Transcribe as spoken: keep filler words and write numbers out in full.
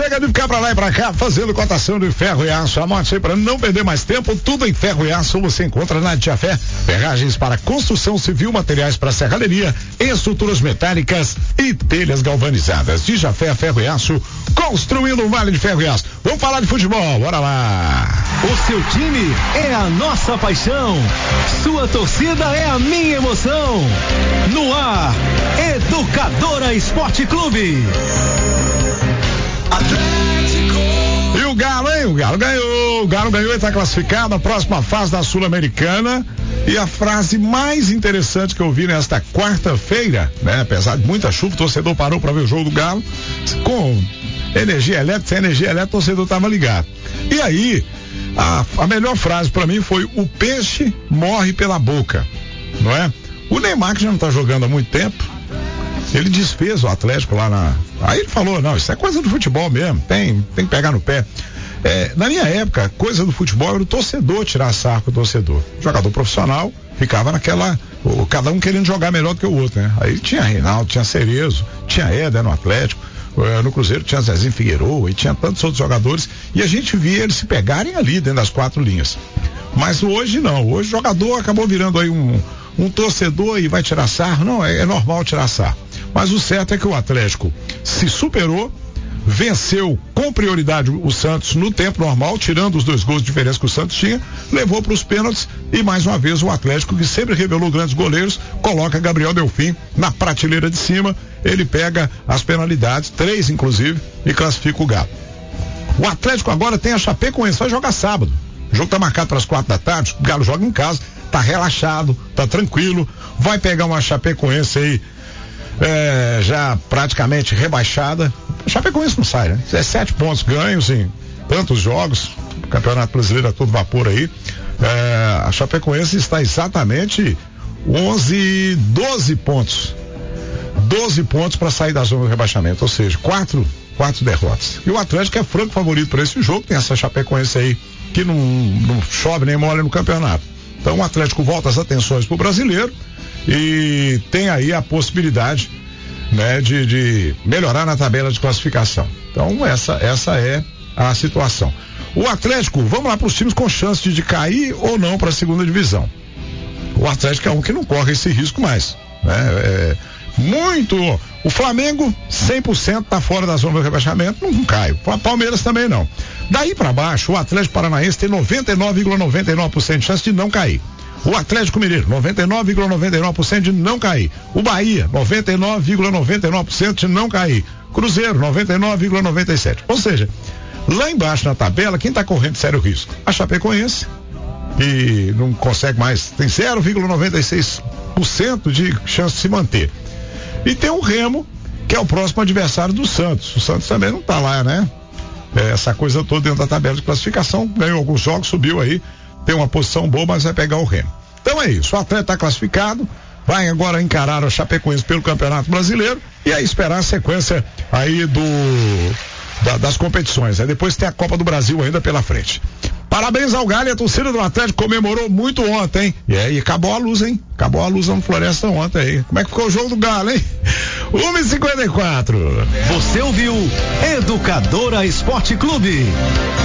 Chega de ficar pra lá e pra cá fazendo cotação de ferro e aço. Anote aí pra não perder mais tempo. Tudo em ferro e aço você encontra na Djafé. Ferragens para construção civil, materiais para serralheria, estruturas metálicas e telhas galvanizadas. Djafé Ferro e Aço, construindo um vale de ferro e aço. Vamos falar de futebol, bora lá. O seu time é a nossa paixão. Sua torcida é a minha emoção. No ar, Educadora Esporte Clube. E o Galo, hein? O Galo ganhou. O Galo ganhou e está classificado na próxima fase da Sul-Americana. E a frase mais interessante que eu vi nesta quarta-feira, né? Apesar de muita chuva, o torcedor parou para ver o jogo do Galo. Com energia elétrica, sem energia elétrica, o torcedor estava ligado. E aí, a, a melhor frase para mim foi: o peixe morre pela boca, não é? O Neymar, que já não está jogando há muito tempo, ele desfez o Atlético lá na... Aí ele falou, não, isso é coisa do futebol mesmo, tem, tem que pegar no pé. É, na minha época, coisa do futebol era o torcedor tirar sarro com o torcedor. O jogador profissional ficava naquela... O, cada um querendo jogar melhor do que o outro, né? Aí tinha Reinaldo, tinha Cerezo, tinha Éder no Atlético, no Cruzeiro tinha Zezinho Figueiredo e tinha tantos outros jogadores, e a gente via eles se pegarem ali dentro das quatro linhas. Mas hoje não, hoje o jogador acabou virando aí um, um torcedor e vai tirar sarro. Não, é, é normal tirar sarro. Mas o certo é que o Atlético se superou, venceu com prioridade o Santos no tempo normal, tirando os dois gols de diferença que o Santos tinha, levou para os pênaltis e mais uma vez o Atlético, que sempre revelou grandes goleiros, coloca Gabriel Delfim na prateleira de cima, ele pega as penalidades, três inclusive, e classifica o Galo. O Atlético agora tem a Chapecoense, vai jogar sábado. O jogo tá marcado para as quatro da tarde, o Galo joga em casa, tá relaxado, tá tranquilo, vai pegar uma Chapecoense aí É, já praticamente rebaixada. O Chapecoense não sai, né? É sete pontos ganhos em tantos jogos. O Campeonato Brasileiro a todo vapor aí. É, a Chapecoense está exatamente onze, doze pontos. doze pontos para sair da zona do rebaixamento. Ou seja, quatro, quatro derrotas. E o Atlético é franco favorito para esse jogo. Tem essa Chapecoense aí que não, não chove nem molha no campeonato. Então o Atlético volta as atenções pro brasileiro e tem aí a possibilidade, né, de, de melhorar na tabela de classificação. Então essa, essa é a situação. O Atlético, vamos lá para os times com chance de, de cair ou não para a segunda divisão. O Atlético é um que não corre esse risco mais, né? É, muito, o Flamengo cem por cento tá fora da zona do rebaixamento, não cai. O Palmeiras também não. Daí para baixo, o Atlético Paranaense tem noventa e nove vírgula noventa e nove por cento de chance de não cair. O Atlético Mineiro, noventa e nove vírgula noventa e nove por cento de não cair. O Bahia, noventa e nove vírgula noventa e nove por cento de não cair. Cruzeiro, noventa e nove vírgula noventa e sete por cento. Ou seja, lá embaixo na tabela, quem está correndo sério risco? A Chapecoense, que não consegue mais, tem zero vírgula noventa e seis por cento de chance de se manter. E tem o Remo, que é o próximo adversário do Santos. O Santos também não está lá, né? É, essa coisa toda dentro da tabela de classificação, ganhou alguns jogos, subiu aí, tem uma posição boa, mas vai pegar o Remo. Então é isso, o Atlético está classificado, vai agora encarar a Chapecoense pelo Campeonato Brasileiro e aí esperar a sequência aí do da, das competições. Aí depois tem a Copa do Brasil ainda pela frente. Parabéns ao Galo, e a torcida do Atlético comemorou muito ontem, hein? E aí acabou a luz, hein? Acabou a luz no Floresta ontem aí. Como é que ficou o jogo do Galo, hein? uma e cinquenta e quatro. Você ouviu Educadora Esporte Clube.